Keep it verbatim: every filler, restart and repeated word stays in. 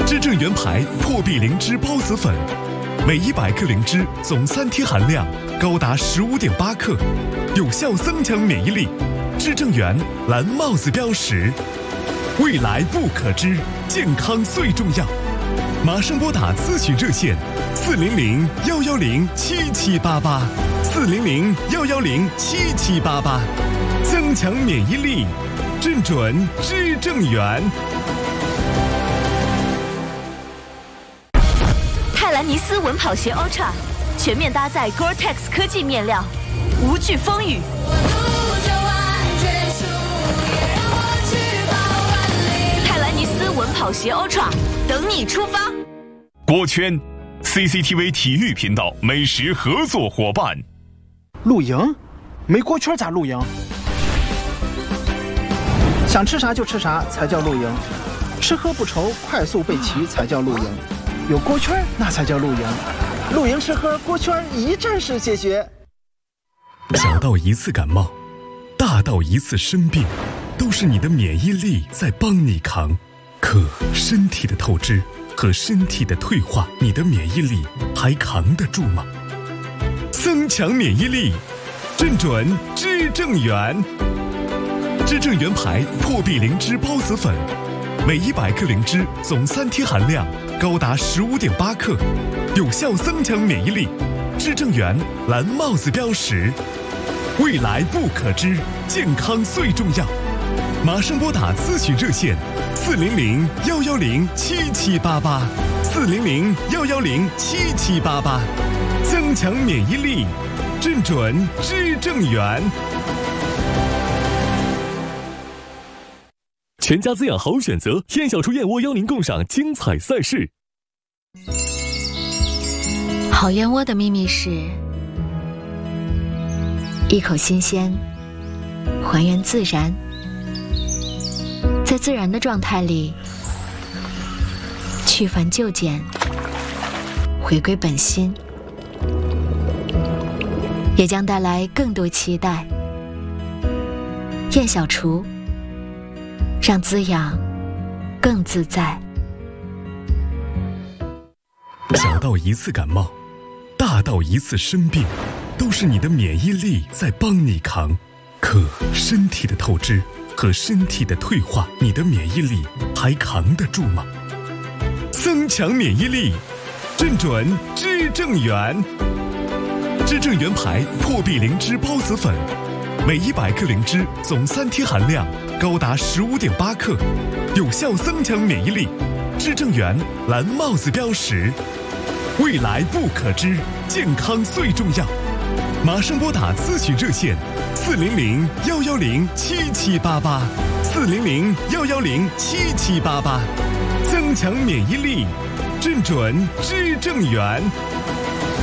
知正元牌破壁灵芝孢子粉，每一百克灵芝总三贴含量高达十五点八克，有效增强免疫力。知正元蓝帽子标识，未来不可知，健康最重要。马上拨打咨询热线四零零幺幺零七七八八，四零零幺幺零七七八八，增强免疫力，正准知正元。 泰兰尼斯稳跑鞋 Ultra 全面搭载 Gore-Tex 科技面料，无惧风雨。泰兰尼斯稳跑鞋 Ultra 等你出发。 锅圈 C C T V 体育频道美食合作伙伴。 露营？没锅圈咋露营？想吃啥就吃啥才叫露营，吃喝不愁，快速备齐才叫露营。有锅圈那才叫露营，露营吃喝锅圈一站式解决。 小到一次感冒，大到一次生病，都是你的免疫力在帮你扛。可身体的透支和身体的退化，你的免疫力还扛得住吗？增强免疫力，正准知正元。知正元牌破壁灵芝孢子粉，每一百克灵芝总三贴含量高达十五点八克，有效增强免疫力。知正元蓝帽子标识，未来不可知，健康最重要。马上拨打咨询热线四零零幺幺零七七八八，四零零幺幺零七七八八，增强免疫力，正准知正元。 全家滋养好选择，燕小厨燕窝邀您共赏精彩赛事。 好燕窝的秘密是一口新鲜，还原自然，在自然的状态里去繁就简，回归本心，也将带来更多期待。燕小厨，让滋养更自在。 小到一次感冒，大到一次生病，都是你的免疫力在帮你扛。可身体的透支和身体的退化，你的免疫力还扛得住吗？增强免疫力，正准知正元。知正元牌破壁灵芝孢子粉，每一百克灵芝总三贴含量高达十五点八克，有效增强免疫力。知正元蓝帽子标识，未来不可知，健康最重要。马上拨打咨询热线四零零幺幺零七七八八，四零零幺幺零七七八八，增强免疫力，正准知正元。